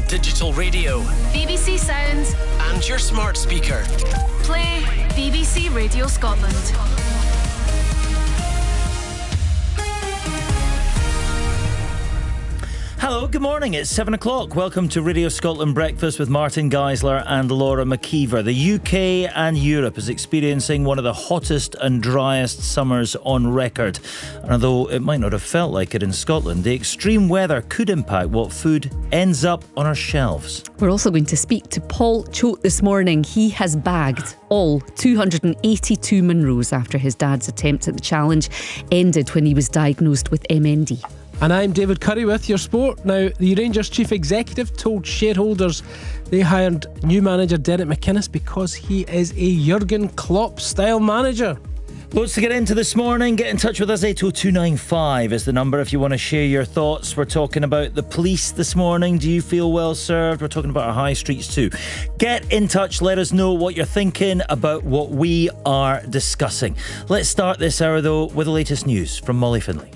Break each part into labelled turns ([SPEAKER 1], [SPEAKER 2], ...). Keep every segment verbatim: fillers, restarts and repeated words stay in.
[SPEAKER 1] digital radio,
[SPEAKER 2] B B C Sounds,
[SPEAKER 1] and your smart speaker.
[SPEAKER 2] Play B B C Radio Scotland.
[SPEAKER 3] Hello, good morning. It's seven o'clock. Welcome to Radio Scotland Breakfast with Martin Geisler and Laura McKeever. The U K and Europe is experiencing one of the hottest and driest summers on record. And although it might not have felt like it in Scotland, the extreme weather could impact what food ends up on our shelves.
[SPEAKER 4] We're also going to speak to Paul Choate this morning. He has bagged all two hundred eighty-two Munros after his dad's attempt at the challenge ended when he was diagnosed with M N D.
[SPEAKER 5] And I'm David Curry with your sport. Now, the Rangers chief executive told shareholders they hired new manager Derek McInnes because he is a Jurgen Klopp style manager.
[SPEAKER 3] Loads to get into this morning. Get in touch with us. eight oh two nine five is the number if you want to share your thoughts. We're talking about the police this morning. Do you feel well served? We're talking about our high streets too. Get in touch. Let us know what you're thinking about what we are discussing. Let's start this hour though with the latest news from Molly Finlay.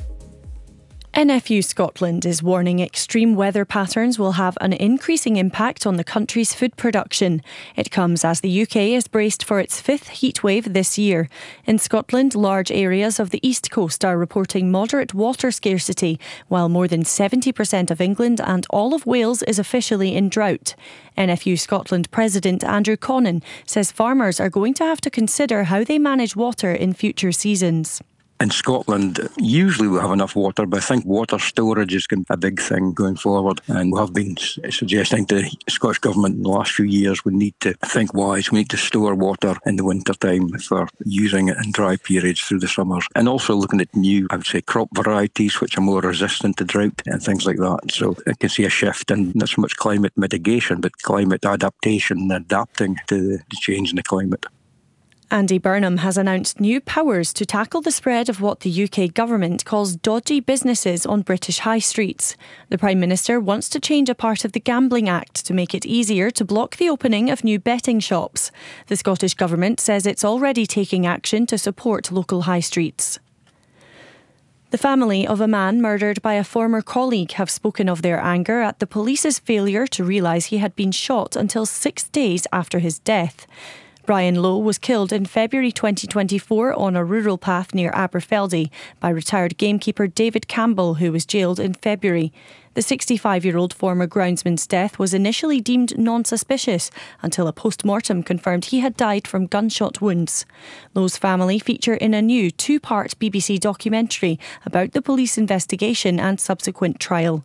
[SPEAKER 6] N F U Scotland is warning extreme weather patterns will have an increasing impact on the country's food production. It comes as the U K is braced for its fifth heatwave this year. In Scotland, large areas of the east coast are reporting moderate water scarcity, while more than seventy percent of England and all of Wales is officially in drought. N F U Scotland President Andrew Connan says farmers are going to have to consider how they manage water in future seasons.
[SPEAKER 7] In Scotland, usually we have enough water, but I think water storage is going to be a big thing going forward. And we have been suggesting to the Scottish Government in the last few years we need to think wise. We need to store water in the winter time for using it in dry periods through the summers. And also looking at new, I would say, crop varieties which are more resistant to drought and things like that. So I can see a shift in not so much climate mitigation, but climate adaptation and adapting to the change in the climate.
[SPEAKER 6] Andy Burnham has announced new powers to tackle the spread of what the U K government calls dodgy businesses on British high streets. The Prime Minister wants to change a part of the Gambling Act to make it easier to block the opening of new betting shops. The Scottish Government says it's already taking action to support local high streets. The family of a man murdered by a former colleague have spoken of their anger at the police's failure to realise he had been shot until six days after his death. Brian Lowe was killed in February twenty twenty-four on a rural path near Aberfeldy by retired gamekeeper David Campbell, who was jailed in February. The sixty-five-year-old former groundsman's death was initially deemed non-suspicious until a post-mortem confirmed he had died from gunshot wounds. Lowe's family feature in a new two-part B B C documentary about the police investigation and subsequent trial.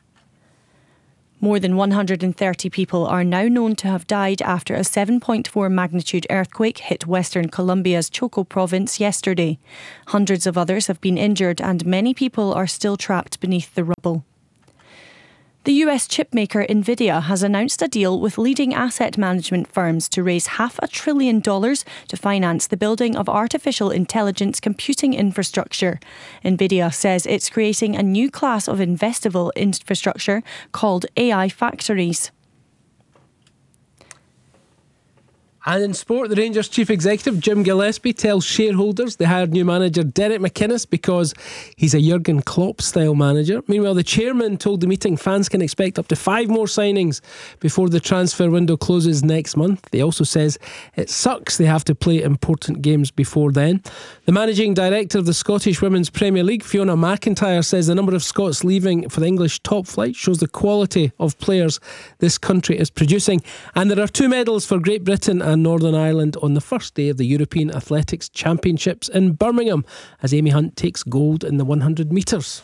[SPEAKER 6] More than one hundred thirty people are now known to have died after a seven point four magnitude earthquake hit Western Colombia's Choco province yesterday. Hundreds of others have been injured and many people are still trapped beneath the rubble. The U S chipmaker Nvidia has announced a deal with leading asset management firms to raise half a trillion dollars to finance the building of artificial intelligence computing infrastructure. Nvidia says it's creating a new class of investable infrastructure called A I factories.
[SPEAKER 5] And in sport, the Rangers chief executive Jim Gillespie tells shareholders they hired new manager Derek McInnes because he's a Jurgen Klopp style manager. Meanwhile, the chairman told the meeting fans can expect up to five more signings before the transfer window closes next month. He also says it sucks they have to play important games before then. The managing director of the Scottish Women's Premier League, Fiona McIntyre, says the number of Scots leaving for the English top flight shows the quality of players this country is producing. And there are two medals for Great Britain and Northern Ireland on the first day of the European Athletics Championships in Birmingham as Amy Hunt takes gold in the one hundred metres.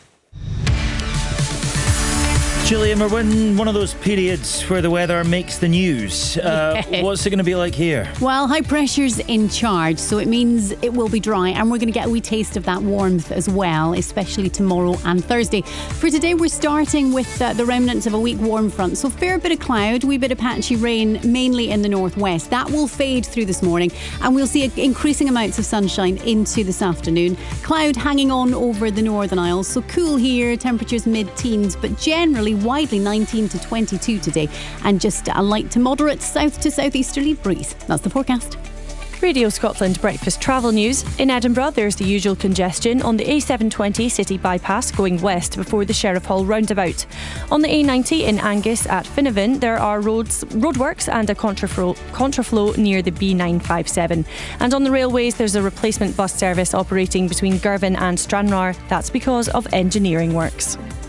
[SPEAKER 3] Gillian, we're in one of those periods where the weather makes the news. Uh,
[SPEAKER 4] Yeah.
[SPEAKER 3] What's it going to be like here?
[SPEAKER 8] Well, high pressure's in charge, so it means it will be dry, and we're going to get a wee taste of that warmth as well, especially tomorrow and Thursday. For today, we're starting with uh, the remnants of a weak warm front, so fair bit of cloud, wee bit of patchy rain, mainly in the northwest. That will fade through this morning, and we'll see increasing amounts of sunshine into this afternoon. Cloud hanging on over the Northern Isles, so cool here, temperatures mid-teens, but generally widely nineteen to twenty-two today, and just a light to moderate south to southeasterly breeze. That's the forecast.
[SPEAKER 6] Radio Scotland breakfast travel news. In Edinburgh, there's the usual congestion on the A seven twenty city bypass going west before the Sheriff Hall roundabout. On the A ninety in Angus at Finnevan, there are roads, roadworks and a contraflow, contraflow near the B nine five seven. And on the railways, there's a replacement bus service operating between Girvan and Stranraer. That's because of engineering works.